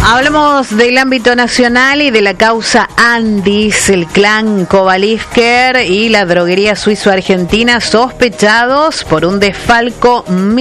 Hablamos del ámbito nacional y de la causa Andis, el clan Kovalevker y la droguería suizo-argentina sospechados por un desfalco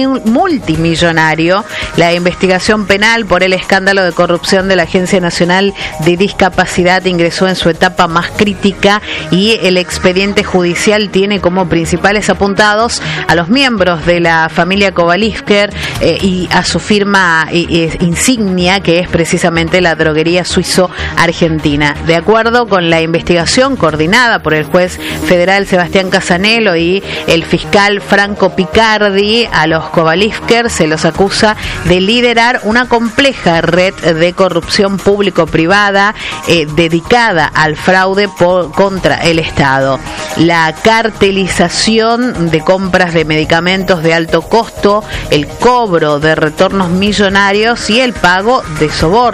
multimillonario. La investigación penal por el escándalo de corrupción de la Agencia Nacional de Discapacidad ingresó en su etapa más crítica y el expediente judicial tiene como principales apuntados a los miembros de la familia Kovalevker y a su firma insignia, que es precisamente la droguería suizo-argentina. De acuerdo con la investigación coordinada por el juez federal Sebastián Casanello y el fiscal Franco Picardi, a los Kovalevker se los acusa de liderar una compleja red de corrupción público-privada dedicada al fraude contra el Estado. La cartelización de compras de medicamentos de alto costo, el cobro de retornos millonarios y el pago de sobornos.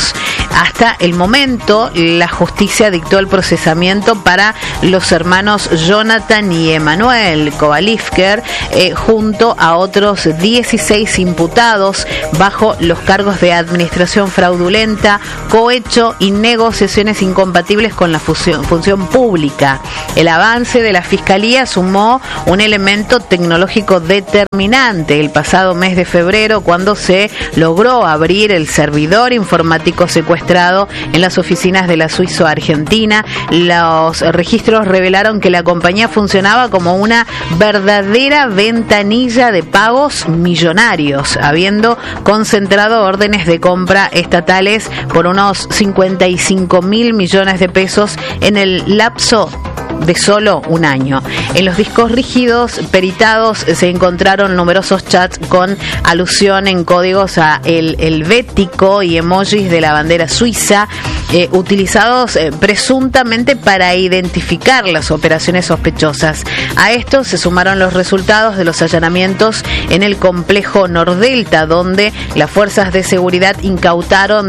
Hasta el momento, la justicia dictó el procesamiento para los hermanos Jonathan y Emanuel Kovalevker, junto a otros 16 imputados bajo los cargos de administración fraudulenta, cohecho y negociaciones incompatibles con la función pública. El avance de la Fiscalía sumó un elemento tecnológico determinante el pasado mes de febrero, cuando se logró abrir el servidor informático secuestrado en las oficinas de la Suizo-Argentina. Los registros revelaron que la compañía funcionaba como una verdadera ventanilla de pagos millonarios, habiendo concentrado órdenes de compra estatales por unos 55.000 millones de pesos en el lapso de solo un año. En los discos rígidos peritados se encontraron numerosos chats con alusión en códigos a el helvético y emojis de la bandera suiza, utilizados presuntamente para identificar las operaciones sospechosas. A esto se sumaron los resultados de los allanamientos en el complejo Nordelta, donde las fuerzas de seguridad incautaron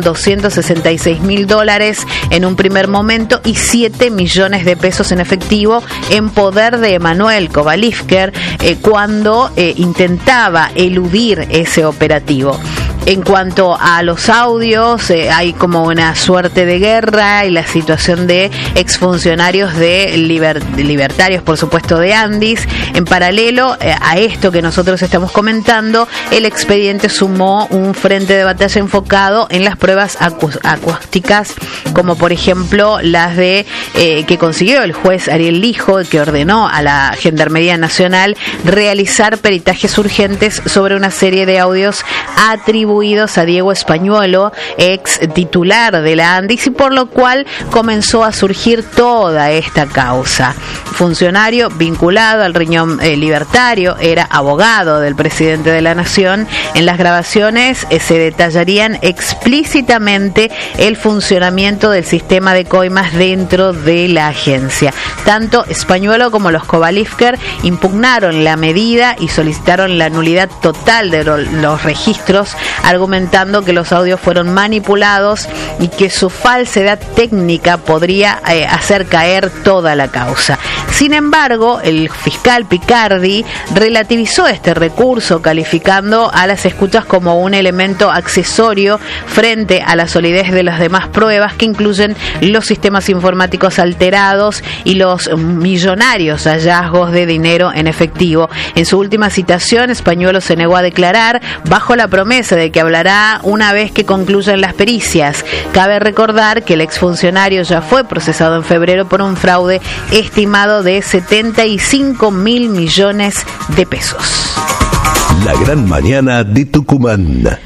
$266.000 en un primer momento y 7 millones de pesos en efectivo en poder de Emanuel Kovalevker cuando intentaba eludir ese operativo. En cuanto a los audios, hay como una suerte de guerra y la situación de exfuncionarios de libertarios, por supuesto, de Andis. En paralelo a esto que nosotros estamos comentando, el expediente sumó un frente de batalla enfocado en las pruebas acústicas, como por ejemplo las de que consiguió el juez Ariel Lijo, que ordenó a la Gendarmería Nacional realizar peritajes urgentes sobre una serie de audios atribuidos a Diego Españuelo, ex titular de la Andis, y por lo cual comenzó a surgir toda esta causa. Funcionario vinculado al riñón libertario, era abogado del presidente de la Nación. En las grabaciones se detallarían explícitamente el funcionamiento del sistema de coimas dentro de la agencia. Tanto Españuelo como los Kovalevker impugnaron la medida y solicitaron la nulidad total de los registros, argumentando que los audios fueron manipulados y que su falsedad técnica podría hacer caer toda la causa. Sin embargo, el fiscal Picardi relativizó este recurso, calificando a las escuchas como un elemento accesorio frente a la solidez de las demás pruebas, que incluyen los sistemas informáticos alterados y los millonarios hallazgos de dinero en efectivo. En su última citación, Españuelo se negó a declarar bajo la promesa de que hablará una vez que concluyan las pericias. Cabe recordar que el exfuncionario ya fue procesado en febrero por un fraude estimado de 75.000 millones de pesos. La gran mañana de Tucumán.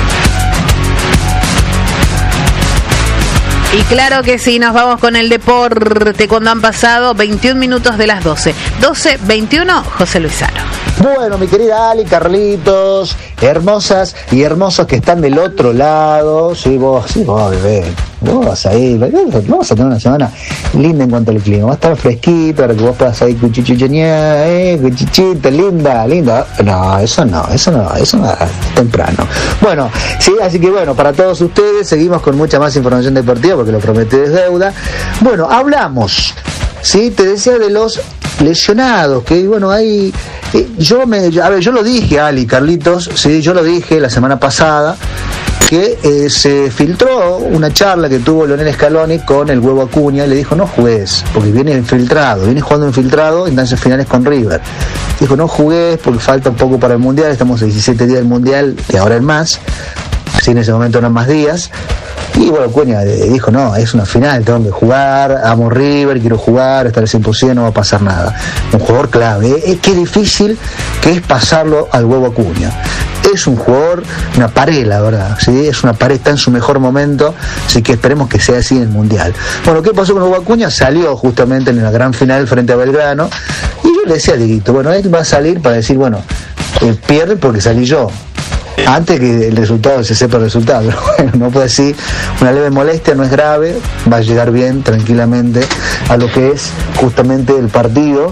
Y claro que sí, nos vamos con el deporte cuando han pasado 21 minutos de las 12. 12:21, José Luis Saro. Bueno, mi querida Ali, Carlitos, hermosas y hermosos que están del otro lado. Sí, vos, bebé. Vos ahí, vamos a tener una semana linda en cuanto al clima. Va a estar fresquito para que vos puedas ahí cuchichito, linda. No, eso no, temprano. Bueno, sí, así que bueno, para todos ustedes seguimos con mucha más información deportiva porque lo prometí es deuda. Bueno, hablamos, sí, te decía de los lesionados, que bueno, hay... yo lo dije, Ali, Carlitos, sí, yo lo dije la semana pasada, que se filtró una charla que tuvo Lionel Scaloni con el Huevo Acuña, y le dijo: no jugues, porque viene jugando infiltrado en instancias finales con River. Dijo: no jugues porque falta un poco para el Mundial, estamos a 17 días del Mundial, y ahora en más, así en ese momento eran más días. Y bueno, Acuña dijo: no, es una final, tengo que jugar, amo River, quiero jugar, esta vez imposible, no va a pasar nada. Un jugador clave, qué difícil que es pasarlo al Huevo Acuña. Es un jugador, una pared, la verdad, ¿sí? Es una pared, está en su mejor momento, así que esperemos que sea así en el Mundial. Bueno, ¿qué pasó con Huevo Acuña? Salió justamente en la gran final frente a Belgrano, y yo le decía a Dieguito: bueno, él va a salir para decir: bueno, pierde porque salí yo, antes que el resultado se sepa el resultado. Pero bueno, no puede decir, una leve molestia, no es grave, va a llegar bien, tranquilamente, a lo que es justamente el partido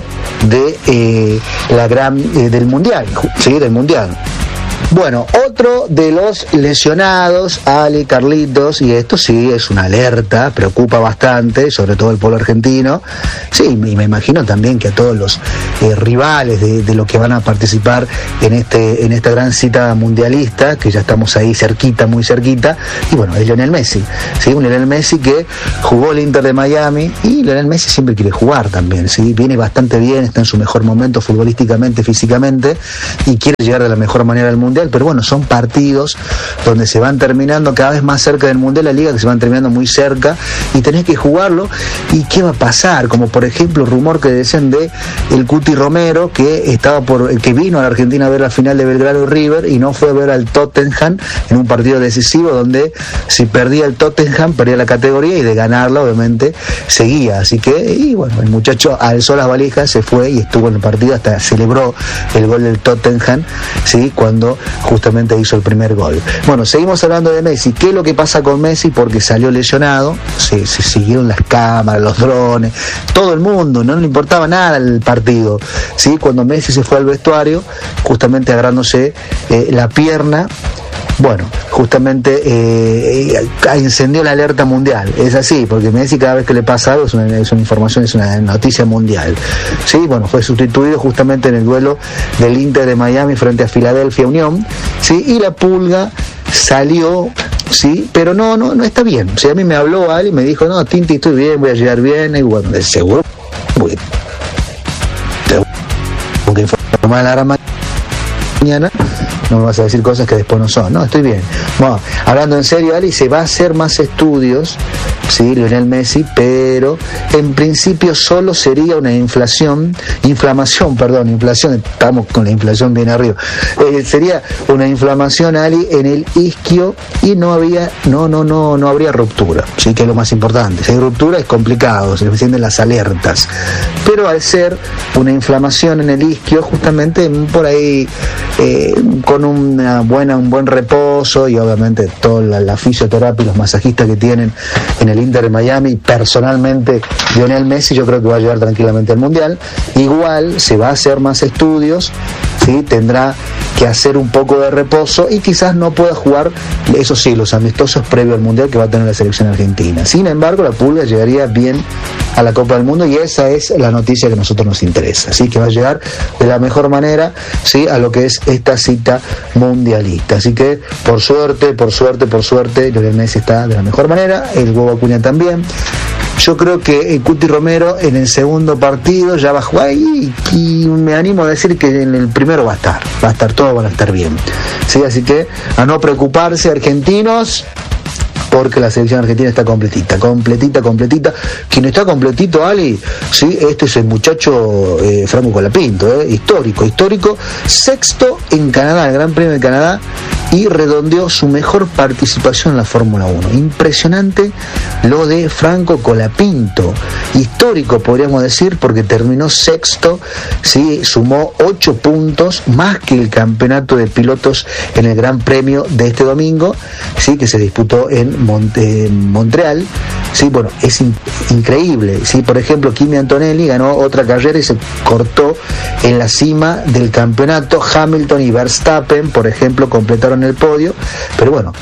de del Mundial, ¿sí? Del Mundial. Bueno, otro de los lesionados, Ali, Carlitos, y esto sí es una alerta, preocupa bastante, sobre todo el pueblo argentino, sí, y me imagino también que a todos los rivales de los que van a participar en esta gran cita mundialista, que ya estamos ahí cerquita, muy cerquita, y bueno, es Lionel Messi, ¿sí? Un Lionel Messi que jugó el Inter de Miami, y Lionel Messi siempre quiere jugar también, ¿sí? Viene bastante bien, está en su mejor momento futbolísticamente, físicamente, y quiere llegar de la mejor manera al Mundial. Pero bueno, son partidos donde se van terminando cada vez más cerca del Mundial, la liga que se van terminando muy cerca, y tenés que jugarlo. ¿Y qué va a pasar? Como por ejemplo el rumor que decían de el Cuti Romero, que vino a la Argentina a ver la final de Belgrano y River, y no fue a ver al Tottenham en un partido decisivo donde si perdía el Tottenham perdía la categoría, y de ganarla obviamente seguía. Así que, y bueno, el muchacho alzó las valijas, se fue y estuvo en el partido, hasta celebró el gol del Tottenham, ¿sí? Cuando justamente hizo el primer gol. Bueno, seguimos hablando de Messi. ¿Qué es lo que pasa con Messi? Porque salió lesionado, se siguieron las cámaras, los drones, todo el mundo, no le importaba nada el partido, ¿sí? Cuando Messi se fue al vestuario, justamente agarrándose la pierna, bueno, justamente encendió la alerta mundial. Es así, porque Messi cada vez que le pasa algo es una información, es una noticia mundial. Sí, bueno, fue sustituido justamente en el duelo del Inter de Miami frente a Philadelphia Unión, sí, y la Pulga salió, sí, pero no está bien. O sea, a mí me habló Ali y me dijo: no, Tinti, estoy bien, voy a llegar bien, y bueno, de seguro, porque informar a la gran mañana, no me vas a decir cosas que después no son. No, estoy bien. Bueno, hablando en serio, Ali, se va a hacer más estudios, sí, Lionel Messi, pero en principio solo sería una inflación, estamos con la inflación bien arriba, sería una inflamación, Ali, en el isquio, y no habría ruptura, sí, que es lo más importante. Si hay ruptura es complicado, se encienden las alertas, pero al ser una inflamación en el isquio, justamente por ahí con un buen reposo, y obviamente toda la fisioterapia y los masajistas que tienen en el Inter de Miami, personalmente Lionel Messi yo creo que va a llegar tranquilamente al Mundial. Igual se va a hacer más estudios, ¿sí? Tendrá que hacer un poco de reposo y quizás no pueda jugar, eso sí, los amistosos previo al Mundial que va a tener la selección argentina. Sin embargo, la Pulga llegaría bien a la Copa del Mundo, y esa es la noticia que a nosotros nos interesa, así que va a llegar de la mejor manera, ¿sí?, a lo que es esta cita mundialista. Así que por suerte Lionel Messi está de la mejor manera, el Huevo Acuña también. Yo creo que el Cuti Romero en el segundo partido ya va a jugar, y me animo a decir que en el primero va a estar, todos van a estar bien, ¿sí? Así que a no preocuparse, argentinos, porque la selección argentina está completita. Quien está completito, Ali, sí, este es el muchacho Franco Colapinto, histórico, sexto en Canadá, el Gran Premio de Canadá, y redondeó su mejor participación en la Fórmula 1. Impresionante lo de Franco Colapinto, histórico podríamos decir, porque terminó sexto, ¿sí? Sumó 8 puntos, más que el campeonato de pilotos en el Gran Premio de este domingo, ¿sí?, que se disputó en Montreal. Sí, bueno, es increíble. Sí, por ejemplo, Kimi Antonelli ganó otra carrera y se cortó en la cima del campeonato. Hamilton y Verstappen, por ejemplo, completaron el podio, pero bueno,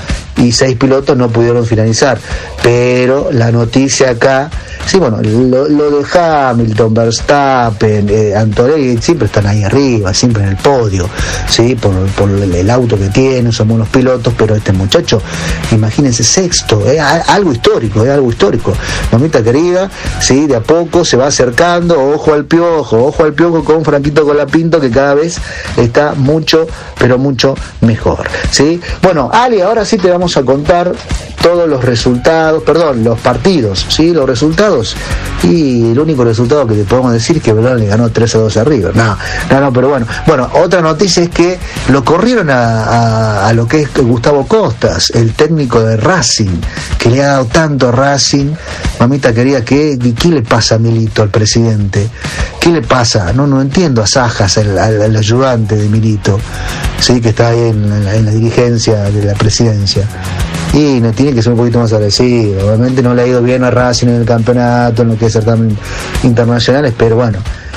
y 6 pilotos no pudieron finalizar. Pero la noticia acá, sí, bueno, lo de Hamilton, Verstappen, Antonelli siempre están ahí arriba, siempre en el podio, sí, por el auto que tienen, son buenos pilotos, pero este muchacho, imagínense, sexto, algo histórico, mamita querida, sí, de a poco se va acercando, ojo al piojo con Franquito Colapinto, que cada vez está mucho, pero mucho mejor, sí. Bueno, Ali, ahora sí te vamos a contar todos los resultados, los partidos, ¿sí? Los resultados, y el único resultado que te podemos decir es que Belgrano le ganó 3-2 a River. No, pero bueno, otra noticia es que lo corrieron a lo que es Gustavo Costas, el técnico de Racing, que le ha dado tanto a Racing, mamita querida, ¿qué le pasa a Milito, al presidente? ¿Qué le pasa? No entiendo a Sajas, al ayudante de Milito, sí, que está ahí en la dirigencia de la presidencia. Y no tiene que ser un poquito más agresivo. Obviamente no le ha ido bien a Racing en el campeonato, en lo que es certamen internacionales, pero bueno,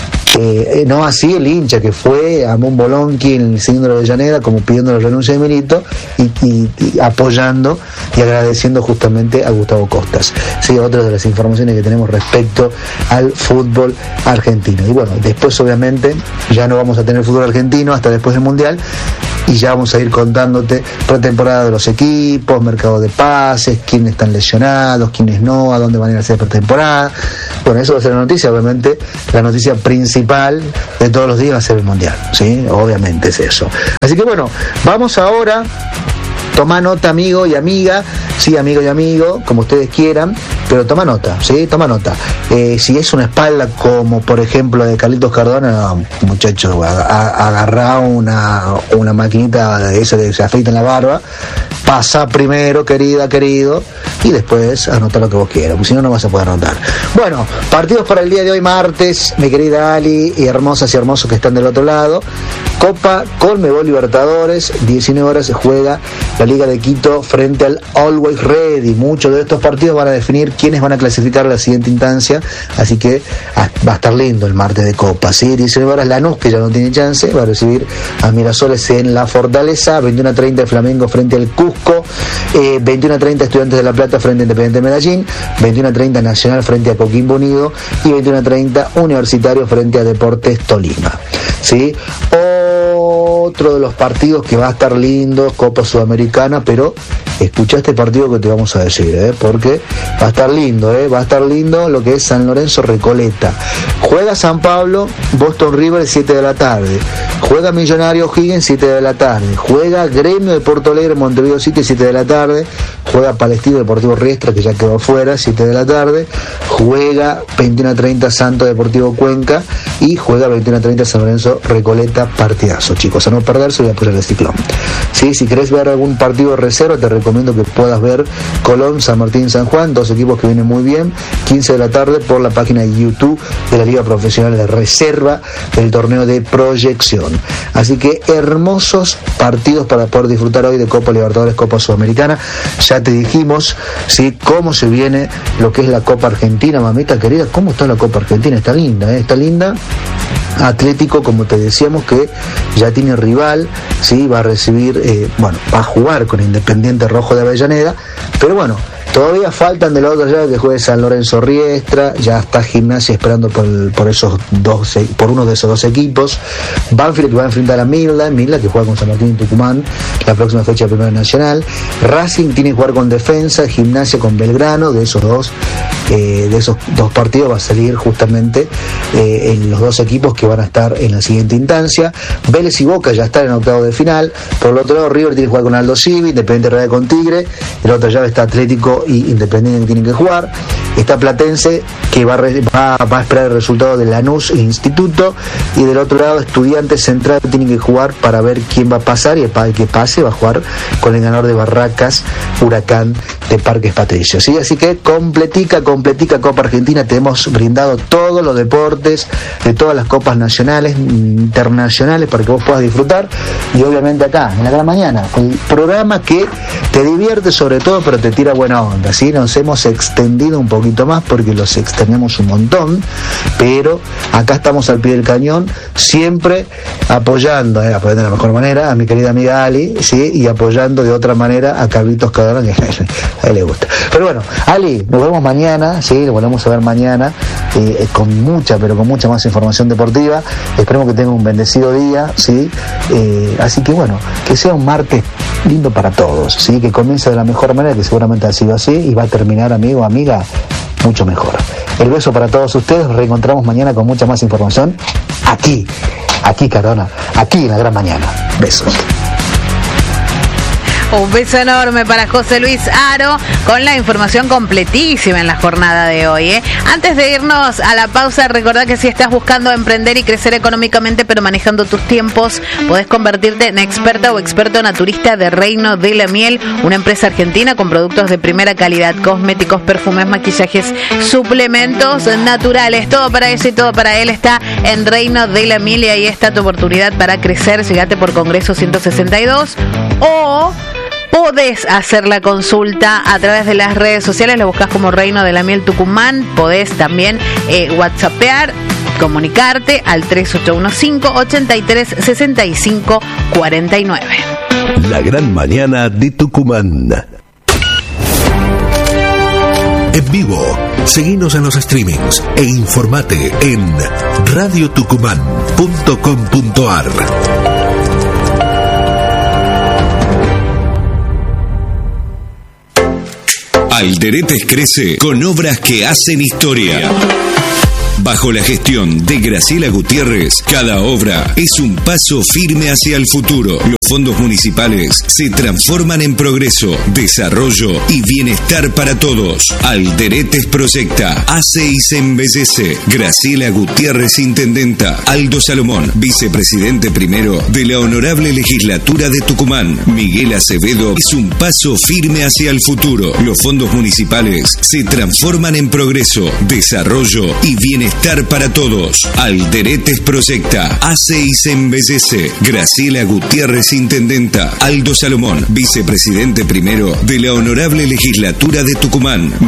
no así el hincha que fue a Mombolonqui en el segundo de Avellaneda, como pidiendo la renuncia de Milito y apoyando y agradeciendo justamente a Gustavo Costas. Sí, otra de las informaciones que tenemos respecto al fútbol argentino. Y bueno, después obviamente ya no vamos a tener fútbol argentino hasta después del Mundial, y ya vamos a ir contándote pretemporada de los equipos, mercado de pases, quiénes están lesionados, quiénes no, a dónde van a ir a hacer pretemporada. Bueno, eso va a ser la noticia, obviamente la noticia principal de todos los días va a ser el Mundial, ¿sí? Obviamente es eso. Así que bueno, vamos ahora. Toma nota, amigo y amiga, sí, amigo y amigo, como ustedes quieran, pero toma nota, ¿sí? Toma nota. Si es una espalda como, por ejemplo, de Carlitos Cardona, no, muchachos, agarrá una maquinita de eso que se afeita en la barba, pasa primero, querido, y después anota lo que vos quieras, porque si no, no vas a poder anotar. Bueno, partidos para el día de hoy, martes, mi querida Ali, y hermosas y hermosos que están del otro lado. Copa Conmebol Libertadores, 19 horas se juega la Liga de Quito frente al Always Ready. Muchos de estos partidos van a definir quiénes van a clasificar a la siguiente instancia, así que va a estar lindo el martes de Copa, ¿sí? 19 horas Lanús, que ya no tiene chance, va a recibir a Mirasoles en La Fortaleza, 21:30 el Flamengo frente al Cusco, 21:30 Estudiantes de La Plata frente a Independiente Medellín, 21:30 Nacional frente a Coquimbo Unido y 21:30 Universitario frente a Deportes Tolima, ¿sí? Otro de los partidos que va a estar lindo, Copa Sudamericana, pero escucha este partido que te vamos a decir, porque va a estar lindo lo que es San Lorenzo Recoleta. Juega San Pablo, Boston River 7 de la tarde, juega Millonario Higgins 7 de la tarde, juega Gremio de Porto Alegre Montevideo City 7 de la tarde, juega Palestino Deportivo Riestra, que ya quedó afuera, 7 de la tarde, juega 21:30 Santo Deportivo Cuenca y juega 21:30 San Lorenzo Recoleta. Partidazo, chicos, a no perderse, voy a apoyar el Ciclón. ¿Sí? Si querés ver algún partido de reserva, te recomiendo que puedas ver Colón, San Martín, San Juan, dos equipos que vienen muy bien, 15 de la tarde por la página de YouTube de la Liga Profesional de Reserva del torneo de proyección. Así que hermosos partidos para poder disfrutar hoy de Copa Libertadores, Copa Sudamericana. Ya te dijimos, ¿sí?, cómo se viene lo que es la Copa Argentina, mamita querida. ¿Cómo está la Copa Argentina? Está linda, está linda. Atlético, como te decíamos, que ya tiene rival, sí, va a recibir, va a jugar con Independiente Rojo de Avellaneda, pero bueno, todavía faltan de la otra llave que juegue San Lorenzo Riestra, ya está Gimnasia esperando por uno de esos dos equipos. Banfield, que va a enfrentar a Milda que juega con San Martín y Tucumán la próxima fecha de Primera Nacional. Racing tiene que jugar con Defensa, Gimnasia con Belgrano. De esos dos partidos va a salir justamente en los dos equipos que van a estar en la siguiente instancia. Vélez y Boca ya están en octavo de final. Por el otro lado, River tiene que jugar con Aldo Civi, Independiente Real con Tigre. En la otra llave está Atlético y Independiente, que tienen que jugar. Está Platense, que va a esperar el resultado de Lanús e Instituto, y del otro lado Estudiantes Central tienen que jugar para ver quién va a pasar, y el que pase va a jugar con el ganador de Barracas, Huracán de Parques Patricio, ¿sí? Así que completica Copa Argentina. Te hemos brindado todos los deportes de todas las copas nacionales, internacionales, para que vos puedas disfrutar. Y obviamente acá, en La Gran Mañana, el programa que te divierte sobre todo, pero te tira buena onda, ¿sí? Nos hemos extendido un poquito más porque los extendemos un montón, pero acá estamos al pie del cañón, siempre apoyando de la mejor manera a mi querida amiga Ali, ¿sí? Y apoyando de otra manera a Carlitos Cadorna, que a él le gusta. Pero bueno, Ali, nos vemos mañana, ¿sí? Nos volvemos a ver mañana con mucha más información deportiva. Esperemos que tengan un bendecido día, ¿sí? Así que bueno, que sea un martes lindo para todos, ¿sí? Que comience de la mejor manera, que seguramente ha sido así, y va a terminar, amigo, amiga, mucho mejor. El beso para todos ustedes. Nos reencontramos mañana con mucha más información aquí, Cardona, aquí en La Gran Mañana. Besos. Un beso enorme para José Luis Aro con la información completísima en la jornada de hoy. Antes de irnos a la pausa, recordá que si estás buscando emprender y crecer económicamente pero manejando tus tiempos, podés convertirte en experta o experto naturista de Reino de la Miel, una empresa argentina con productos de primera calidad, cosméticos, perfumes, maquillajes, suplementos naturales. Todo para eso y todo para él está en Reino de la Miel, y ahí está tu oportunidad para crecer. Llegate por Congreso 162 o podés hacer la consulta a través de las redes sociales. Lo buscás como Reino de la Miel Tucumán. Podés también whatsappear, comunicarte al 3815-836549. La Gran Mañana de Tucumán. En vivo, seguinos en los streamings e informate en radiotucumán.com.ar. Alderetes crece con obras que hacen historia. Bajo la gestión de Graciela Gutiérrez, cada obra es un paso firme hacia el futuro. Los fondos municipales se transforman en progreso, desarrollo y bienestar para todos. Alderetes proyecta, hace y se embellece. Graciela Gutiérrez, intendenta. Aldo Salomón, vicepresidente primero de la Honorable Legislatura de Tucumán. Miguel Acevedo, es un paso firme hacia el futuro. Los fondos municipales se transforman en progreso, desarrollo y bienestar para todos. Alderetes proyecta, hace y se embellece. Graciela Gutiérrez, intendenta. Aldo Salomón, vicepresidente primero de la Honorable Legislatura de Tucumán.